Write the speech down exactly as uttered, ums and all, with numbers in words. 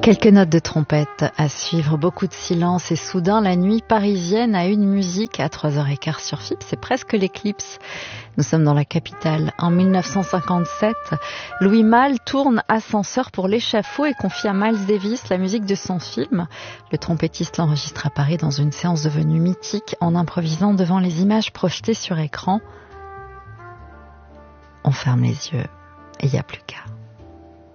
Quelques notes de trompette à suivre, beaucoup de silence et soudain la nuit parisienne a une musique à trois heures quinze sur F I P, c'est presque l'éclipse. Nous sommes dans la capitale. En mille neuf cent cinquante-sept, Louis Malle tourne Ascenseur pour l'échafaud et confie à Miles Davis la musique de son film. Le trompettiste l'enregistre à Paris dans une séance devenue mythique en improvisant devant les images projetées sur écran. On ferme les yeux et il n'y a plus qu'à.